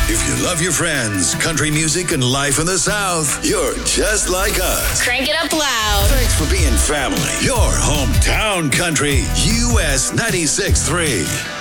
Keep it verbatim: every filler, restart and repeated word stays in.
If you love your friends, country music, and life in the South, you're just like us. Crank it up loud. Thanks for being family. Your hometown country, U S ninety-six point three.